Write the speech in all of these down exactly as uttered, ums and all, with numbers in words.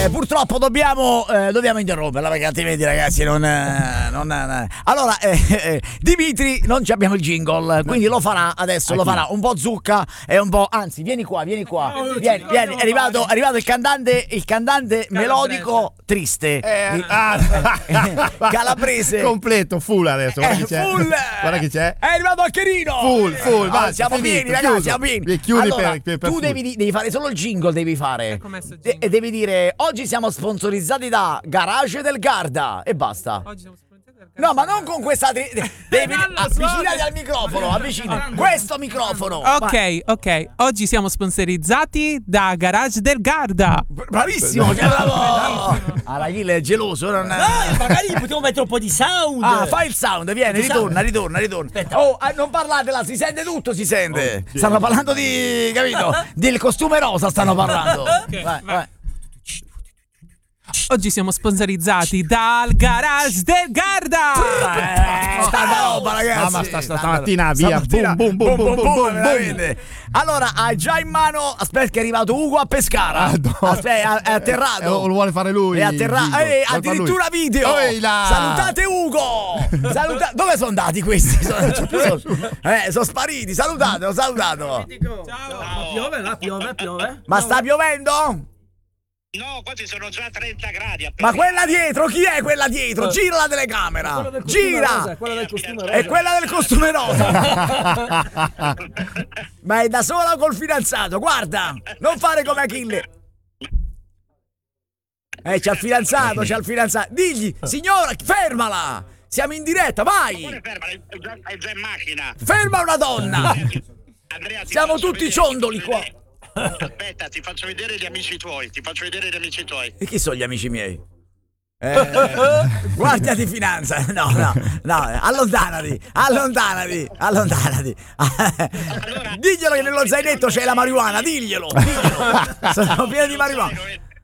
Eh, purtroppo dobbiamo, eh, dobbiamo interromperla perché altrimenti ragazzi non... Eh, non eh. Allora, eh, eh, Dimitri, non ci abbiamo il jingle, quindi lo farà adesso, lo farà un po' zucca e un po'... Anzi, vieni qua, vieni qua. Vieni, vieni, è arrivato, è arrivato il cantante, il cantante melodico triste. Eh, ah, Calabrese. Completo, full adesso. Guarda chi c'è. Full. Guarda chi c'è. È arrivato anche Rino. Full, full, Ah, basta, siamo finito, pieni, ragazzi, chiuso. siamo pieni. Chiudi Allora, per- per- per tu full. devi, devi fare solo il jingle, devi fare. Ecco, messo il E, jingle. e devi dire oggi siamo sponsorizzati da Garage del Garda e basta. Oggi siamo sponsorizzati dal No, ma non con questa tri- devi non lo so. avvicinati al microfono, avvicina questo microfono. Ok, ok. Oggi siamo sponsorizzati da Garage del Garda. Vai. Bravissimo, cioè, bravo. Arachille è geloso, non Dai, magari potevo mettere un po' di sound. Ah, fai il sound, vieni, Di ritorna, sound. ritorna, ritorna. Aspetta. Oh, ah, non parlatela, si sente tutto, si sente. Stanno parlando di, capito? Del costume rosa stanno parlando. Vai, vai. Oggi siamo sponsorizzati dal Garage del Garda. Eh, tanta roba, ragazzi. Mamma, sta- sta- Tanta stamattina roba. via, Stamattina, boom, boom, boom, boom, boom, veramente. Allora, hai già in mano. Aspetta, che è arrivato Ugo a Pescara. Ah, no. Aspetta, è, è Eh, atterrato. lo vuole fare lui. È atterrato. il jingle. Eh, Vuole fare addirittura lui. video. Ehi là. Salutate Ugo. Saluta- Dove sono andati questi? Sono, non c'è più sono- eh, sono spariti. Salutatelo, salutatelo. Ma piove, là, piove, piove. Ma sta piovendo? No, qua ci sono già trenta gradi. Ma quella dietro, chi è quella dietro? Gira la telecamera. Gira. Quella del costume rosa. È quella del costume rosa. Ma è da sola o col fidanzato? Guarda, non fare come Achille. Eh, c'ha il fidanzato, c'ha il fidanzato. Digli, signora, fermala. Siamo in diretta, vai. Ferma, è già, è già in macchina. Ferma una donna. Andrea, ti Siamo faccio tutti vedere- ciondoli ti qua. faccio vedere- Aspetta, ti faccio vedere gli amici tuoi. Ti faccio vedere gli amici tuoi. E chi sono gli amici miei? Eh, guardia di finanza, no, no, no, allontanati, allontanati, allontanati. Diglielo che nello zainetto c'è la marijuana, diglielo, diglielo. Sono pieno di marijuana.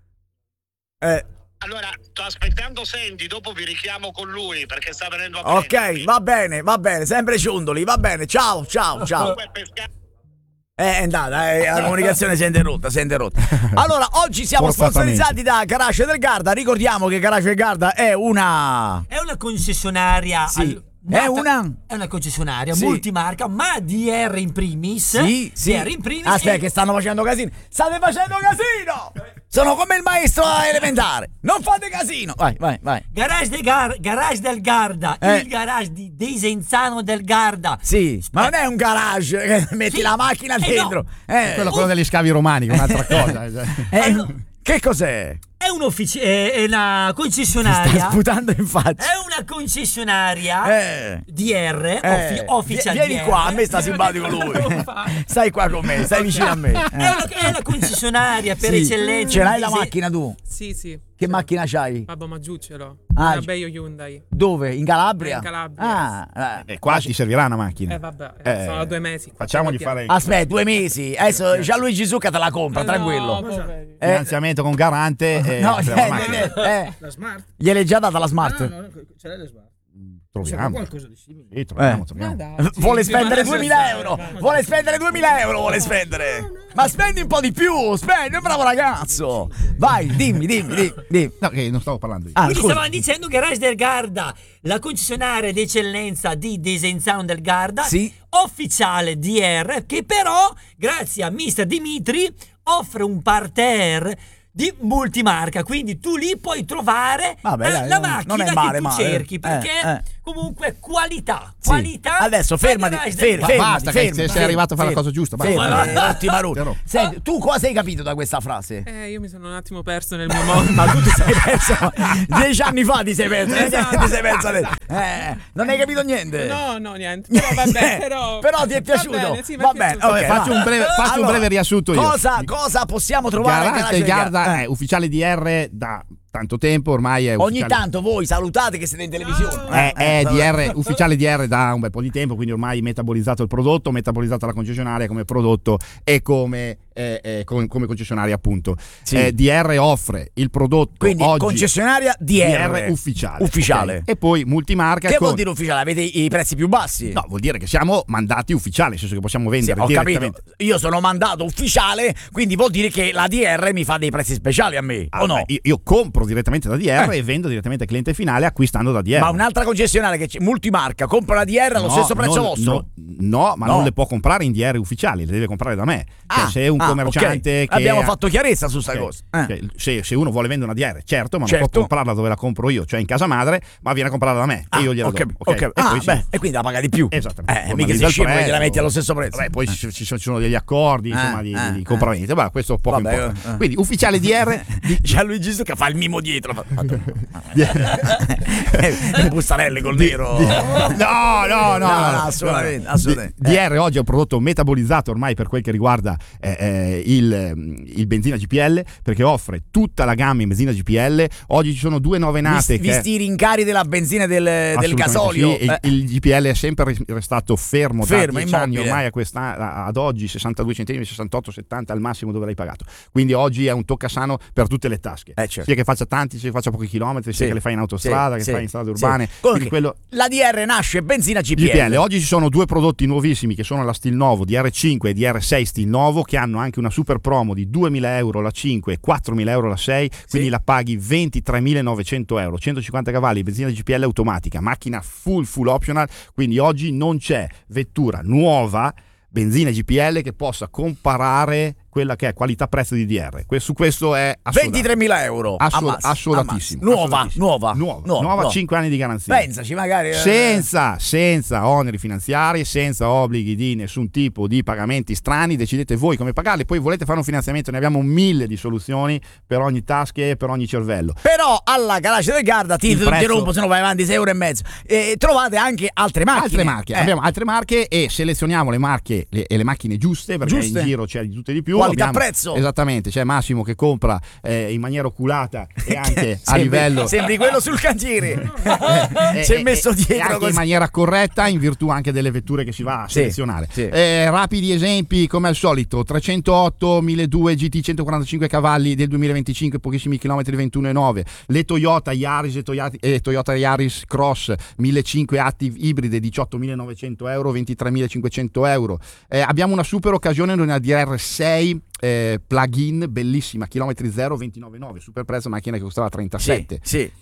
Eh, Allora, sto aspettando Sandy, dopo vi richiamo con lui perché sta venendo a ok, prendere. va bene, va bene, sempre ciondoli, va bene, ciao, ciao, ciao. Comunque, pesca- Eh, è andata, eh, la comunicazione si è interrotta, si è interrotta. Allora, oggi siamo Forzatamente. sponsorizzati da Garage del Garda. Ricordiamo che Garage del Garda è una... È una concessionaria. Sì. al- È nata- una- È una concessionaria Sì. multimarca, ma D R in primis. Sì, sì. D R in primis. Aspetta, e- che stanno facendo casino. State facendo casino! Sono come il maestro elementare. Non fate casino. Vai, vai, vai. Garage, del Gar- Garage del Garda, Eh. il garage di Desenzano del Garda. Sì, ma non è un garage che metti Sì. la macchina Eh, dentro. Eh, Quello, quello degli scavi romani, che è un'altra cosa. eh, Allora- che cos'è? È, un'offici- è, è una Sta concessionaria. sputando in faccia. È una concessionaria Eh. D R, Eh, offi- official vi- vieni D R. qua, a me sta simpatico lui. Stai qua con me, stai vicino a me. È una, è una concessionaria per Sì. eccellenza. Ce l'hai la Dise- macchina tu? Sì, sì. Che macchina c'hai? Vabbè, ma giù ce l'ho. Ah, Una gi- Beio Hyundai. Dove? In Calabria? In Calabria. Ah, eh. E qua ti servirà una macchina. Eh, vabbè, eh, Eh, sono due mesi. Facciamogli Piano fare il Aspetta, due mesi. Adesso Gianluigi Zucca te la compra, piano. tranquillo. No, poveri. Eh, finanziamento con garante. E no, per la eh, macchina. eh, eh, La smart? gliel'è già data la smart. Ah, no, ce l'hai la smart? C'è Troviamo. qualcosa di simile. Sì, troviamo, Eh. troviamo. Ma dai, sì, Vuole sì, spendere ma duemila adesso- euro. ma- Vuole spendere duemila euro. Vuole spendere. Ma spendi un po' di più. Spendi, è un bravo ragazzo. Vai, dimmi, dimmi, dimmi. dimmi. No, che non stavo parlando io. Ah, Quindi scusa. stavamo dicendo Garage del Garda, la concessionaria d'eccellenza di Desenzano del Garda, Sì. ufficiale D R, che però, grazie a mister Dimitri, offre un parterre di multimarca, quindi tu lì puoi trovare Vabbè, la, dai, la non- macchina non è che male, tu male. cerchi, Eh, perché eh. comunque qualità, Sì. qualità. Adesso fermati, Garage del fermi, Garda. Ma fermati, basta che fermati, sei fermati, arrivato a fare la cosa fermati. giusta, basta. Fermati, Basta. ottima roba. Però. Senti, tu cosa hai capito da questa frase? Eh, io mi sono un attimo perso nel mio mondo. Ma tu ti sei perso dieci anni fa, ti sei perso, Esatto. ti sei perso adesso. Eh, non hai capito niente. No, no, niente. Però vabbè, però... Però ti è piaciuto? Va bene, sì, mi è Va bene, piaciuto. ok, Faccio va. un breve- faccio un Allora, breve riassunto io. Cosa, cosa possiamo trovare in Garante Garage del Garda Garda? è ufficiale D R da tanto tempo, ormai è Ogni ufficiale. tanto voi salutate che siete in televisione. È, è Eh, D R, ufficiale D R da un bel po' di tempo, quindi ormai metabolizzato il prodotto, metabolizzato la concessionaria come prodotto e come eh, eh, come, come concessionaria appunto. Sì. eh, D R offre il prodotto Quindi oggi concessionaria D R, D R ufficiale, ufficiale. ok? E poi multimarca Che con... vuol dire ufficiale? Avete i i prezzi più bassi? No, vuol dire che siamo mandati ufficiali, nel senso che possiamo Sì, vendere ho direttamente. capito. Io sono mandato ufficiale, quindi vuol dire che la D R mi fa dei prezzi speciali a me, Ah, o no? beh, io, io compro direttamente da D R Eh. e vendo direttamente al cliente finale acquistando da D R. Ma un'altra concessionaria che c'è, multimarca, compra la D R allo No, stesso prezzo non- vostro? No, no, ma No. non le può comprare in D R ufficiali, le deve comprare da me. Cioè, Ah, se è un ah, commerciante ok. che Abbiamo ha- fatto chiarezza su sta Ok. cosa. Eh. Cioè, se, se uno vuole vendere una D R, certo, ma non Certo. può comprarla dove la compro io, cioè in casa madre, ma viene a comprarla da me Ah, e io gliela ho do. capito, ok? ho capito. E Ah, poi si- beh, e quindi la paga di più. Esattamente. Eh, mica Formalizza sei il scemo che gliela prezzo. metti allo stesso prezzo. Vabbè, poi Eh. ci, ci sono, ci sono degli accordi insomma, Eh, di, eh, di eh. compravendita, ma questo poco Vabbè, importa. eh. Quindi ufficiale D R di, Gianluigi Zucca fa il mimo dietro. Fa- fatto- Le bustarelle col nero. No, no, no, no, no, assolutamente, assolutamente. D R oggi è un prodotto metabolizzato ormai per quel che riguarda eh, eh, il, il benzina G P L, perché offre tutta la gamma in benzina G P L. Oggi ci sono due nuove nate. Visti, visti i rincari della benzina e del, del Assolutamente gasolio. sì, e eh. il G P L è sempre restato fermo, Fermo, da dieci anni immobile. ormai a questa, ad oggi sessantadue centesimi, sessantotto settanta al massimo dove l'hai pagato. Quindi oggi è un toccasano per tutte le tasche, Eh, certo. sia che faccia tanti, sia che faccia pochi chilometri, sia Sì. che le fai in autostrada, Sì, che sì, fai in strade sì. urbane. Comunque, Quindi quello la D R nasce benzina G P L. G P L. Oggi ci sono due prodotti nuovissimi che sono la Stilnovo D R cinque e D R sei Stilnovo, che hanno anche una super promo di duemila euro la cinque e quattromila euro la sei, quindi Sì. la paghi ventitremilanovecento euro, centocinquanta cavalli, benzina G P L automatica, macchina full full optional, quindi oggi non c'è vettura nuova benzina G P L che possa comparare quella che è qualità-prezzo di D R. Que- su questo è assodato. ventitremila euro. Assol- Ammazza, assodatissimo. ammazza. Nuova, Assodatissimo. nuova, nuova, nuova, nuova nuova. cinque anni di garanzia. Pensaci, magari. eh, Senza, senza oneri finanziari, senza obblighi di nessun tipo di pagamenti strani, decidete voi come pagarli. Poi volete fare un finanziamento, ne abbiamo mille di soluzioni per ogni tasca e per ogni cervello. Però alla Garage del Garda ti Il prezzo- interrompo, se no vai avanti sei euro e mezzo. E trovate anche altre macchine. Altre marche, Eh, abbiamo altre marche e selezioniamo le marche le- e le macchine giuste, perché Giuste. in giro c'è di tutto e di più. Qualità, Abbiamo- prezzo. Esattamente, c'è Massimo che compra eh, in maniera oculata e anche a Sembri- livello Sembri quello sul cantiere. eh, Si è eh, messo eh, dietro e anche così. in maniera corretta in virtù anche delle vetture che si va a Sì, selezionare. sì. Eh, rapidi esempi come al solito: trecentootto milleduecento G T centoquarantacinque cavalli del duemilaventicinque, pochissimi chilometri, ventuno virgola nove. Le Toyota Yaris e Toyota, eh, Toyota Yaris Cross millecinquecento Active ibride, diciottomilanovecento euro, ventitremilacinquecento euro. Eh, abbiamo una super occasione di una D R sei eh, plug-in bellissima, chilometri zero, ventinove virgola nove, super prezzo, macchina che costava trentasette. Sì, sì.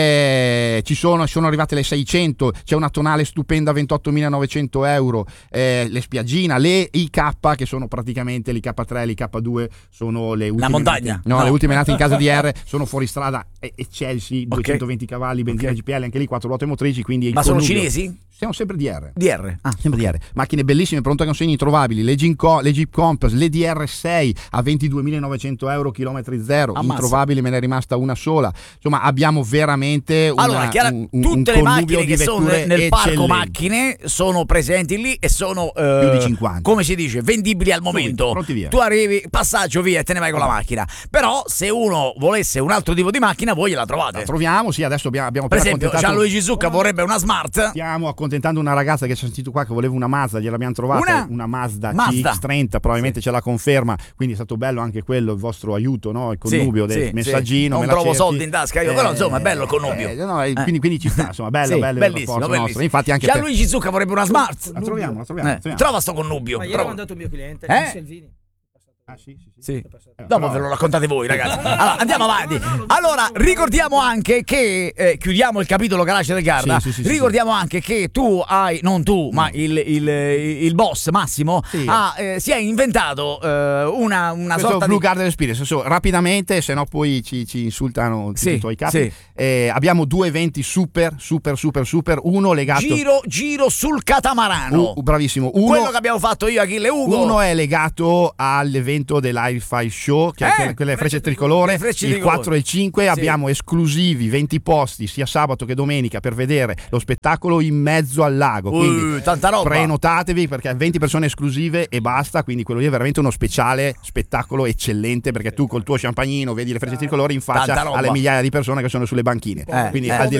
Eh, ci sono, sono arrivate le seicento, c'è una tonale stupenda ventottomilanovecento euro, eh, le Spiaggina, le I K che sono praticamente l'I K tre e l'I K due sono le ultime montagna? nate, no, No. le ultime nate in casa di R, sono fuori strada e, e Chelsea, Ok. duecentoventi cavalli, benzina Ok. G P L, anche lì quattro ruote motrici, quindi il Ma sono connubio- cinesi? Siamo sempre D R. D R. Ah. Sempre D R. Macchine bellissime, pronte a consegna, introvabili, le Jeep, Co- le Jeep Compass, le D R sei a ventiduemilanovecento euro, chilometri zero, Ammazza. introvabili, me ne è rimasta una sola. Insomma, abbiamo veramente una, Allora, chiara- un, un- tutte un le connubio macchine di che sono vetture nel, nel parco eccellenti. macchine sono presenti lì e sono eh, Più di cinquanta. come si dice, vendibili al momento. pronti via. Tu arrivi, passaggio via e te ne vai con la macchina. Però se uno volesse un altro tipo di macchina, voi gliela trovate. La troviamo, sì, adesso abbiamo, abbiamo Per appena esempio, accontentato- Gianluigi Zucca vorrebbe una Smart. Stiamo accontentando una ragazza che ci ha sentito qua che voleva una Mazda, gliel'abbiamo trovata, Una? Mazda, Mazda. C X trenta, probabilmente ce la conferma, quindi è stato bello anche quello, il vostro aiuto, no? Il connubio Sì, del sì, messaggino. sì. me Non la trovo cerchi. soldi in tasca io, però insomma è bello il connubio. Eh, no, eh, quindi, quindi ci sta, insomma, bello, Sì, bello il bellissimo, rapporto bellissimo. nostro. Infatti anche per- Gianluigi Zucca vorrebbe una Smart. la troviamo, la troviamo, Eh, la troviamo. trova sto connubio. Ma ieri ho trova. mandato un mio cliente, Eh? il Selvini. Ah, sì, sì, sì. Sì. È passato. Dopo ve lo raccontate voi, ragazzi. Allora, andiamo avanti. Allora, ricordiamo anche che eh, chiudiamo il capitolo Garage del Garda. Sì, sì, sì, ricordiamo anche che tu hai, non tu, ma il, il, il boss Massimo Sì. ha, eh, si è inventato eh, una, una Questo sorta Blue di. Garden Experience. Adesso, rapidamente, se no poi ci, ci insultano tutti Sì, i tuoi capi. sì. Eh, abbiamo due eventi super, super, super, super. Uno legato. Giro, giro sul catamarano. Uh, bravissimo. Uno, Quello che abbiamo fatto io, Achille Ugo. Uno è legato all'evento dell'Airfire Show, che Eh, è quelle, quelle frecce tricolore. le frecce il tricolore. quattro e il cinque Sì. abbiamo esclusivi venti posti sia sabato che domenica per vedere lo spettacolo in mezzo al lago. Uh, Quindi tanta roba. prenotatevi perché venti persone esclusive e basta. Quindi quello lì è veramente uno speciale spettacolo eccellente, perché tu col tuo champagnino vedi le frecce tricolore in Tanta faccia roba. alle migliaia di persone che sono sulle banchine. Eh, Quindi eh. al di là,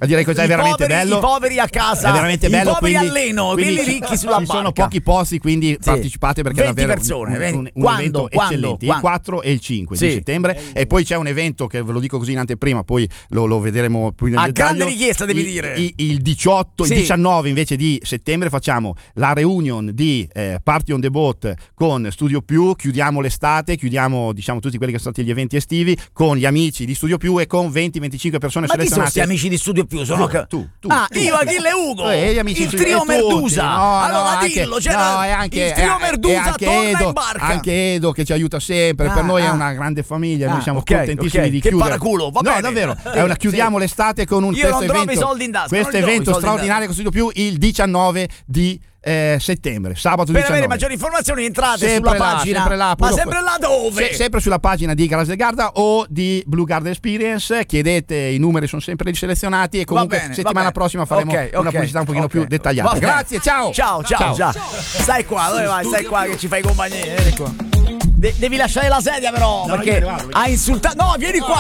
direi che già è I veramente poveri, bello. I poveri a casa, È veramente i bello, poveri quindi, alleno, quindi quelli ci- ricchi sulla ci barca. sono pochi posti, quindi Sì. partecipate perché è venti davvero persone, un, venti. un- un Quando? evento Quando? eccellente. Quando? Il quattro e il cinque Sì. di settembre. E poi c'è un evento che ve lo dico così in anteprima, poi lo, lo vedremo più nel A dettaglio. grande richiesta, devi Il- dire. Il, il diciotto, Sì. il diciannove invece di settembre facciamo la reunion di eh, Party on the Boat con Studio Più. Chiudiamo l'estate, chiudiamo diciamo tutti quelli che sono stati gli eventi estivi con gli amici di Studio Più e con venti venticinque persone Ma chi sono selezionate. questi amici di Studio Più? Sono Tu, tu, tu, ah, tu. io, Achille e Ugo, Eh, gli amici il su- trio e tutti. Merdusa. No, allora no, anche- dillo, c'è no, la- è anche, il trio è- è Merdusa anche torna Edo, in barca. anche Edo che ci aiuta sempre. Ah, per noi è ah. una grande famiglia. Ah, noi siamo ok, contentissimi ok. di Che chiudere. paraculo, va no, bene. davvero. Sì, È una, chiudiamo sì. l'estate con un Io questo non trovo evento, i soldi in tasca, questo non li trovo i evento soldi in straordinario con Studio Più il diciannove di eh, settembre, sabato Per diciannove. avere maggiori informazioni entrate Sempre sulla là, pagina. sempre là, poi Ma dopo- sempre là dove? Se- sempre sulla pagina di Garage del Garda o di Blue Garden Experience, chiedete, i numeri sono sempre selezionati e comunque Va bene, settimana va bene. prossima faremo Ok, una ok, pubblicità un pochino ok. più dettagliata. Va bene. Grazie, ciao. Ciao, ciao, ciao. Stai qua, dove vai? Stai qua che ci fai compagnia. Vieni qua. De- devi lasciare la sedia però, No, perché io me ne vado, io- ha insultato. No, vieni qua.